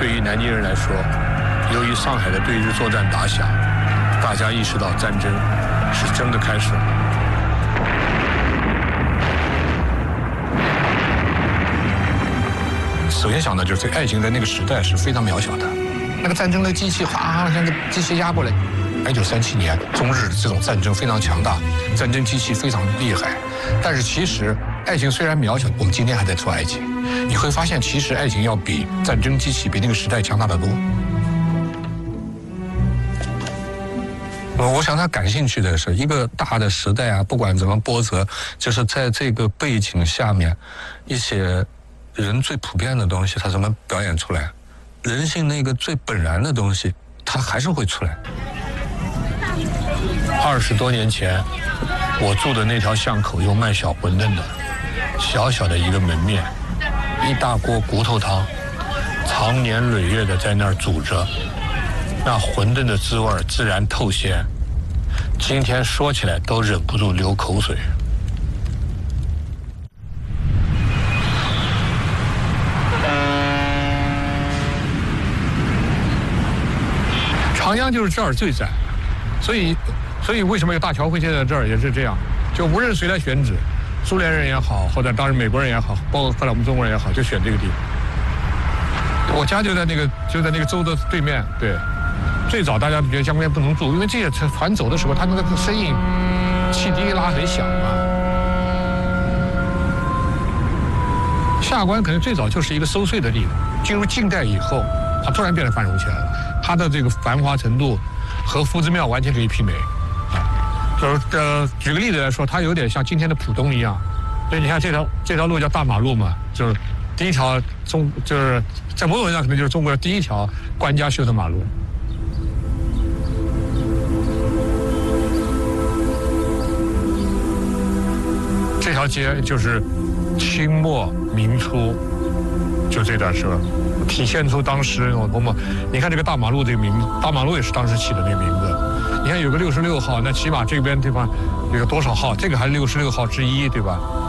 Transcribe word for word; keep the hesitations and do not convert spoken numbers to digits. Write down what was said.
对于南京人来说，由于上海的对日作战打响，大家意识到战争是真的开始了。首先想到就是爱情在那个时代是非常渺小的，那个战争的机器哗像个机器压过来。一九三七年中日这种战争非常强大，战争机器非常厉害，但是其实爱情虽然渺小，我们今天还在做爱情，你会发现其实爱情要比战争机器比那个时代强大得多。我想他感兴趣的是一个大的时代啊，不管怎么波折，就是在这个背景下面，一些人最普遍的东西，他怎么表演出来？人性那个最本然的东西，它还是会出来。二十多年前，我住的那条巷口有卖小馄饨的，小小的一个门面，一大锅骨头汤，长年累月的在那儿煮着，那馄饨的滋味自然透鲜。今天说起来都忍不住流口水。长江就是这儿最窄，所以，所以为什么有大桥会建在这儿也是这样，就无论谁来选址，苏联人也好，或者当然美国人也好，包括后来我们中国人也好，就选这个地方。我家就在那个就在那个州的对面，对。最早大家觉得江边不能住，因为这些船走的时候，它那个声音汽笛拉很响嘛。下关可能最早就是一个收税的地方，进入近代以后，它突然变得繁荣起来了。它的这个繁华程度和夫子庙完全可以媲美。啊，就是呃，举个例子来说，它有点像今天的浦东一样。所以你看这条这条路叫大马路嘛，就是第一条中就是在某种意义上可能就是中国的第一条官家修的马路。这条街就是清末民初，就这段时候，体现出当时我们，你看这个大马路这个名，大马路也是当时起的那个名字。你看有个六十六号，那起码这边地方有个多少号？这个还是六十六号之一，对吧？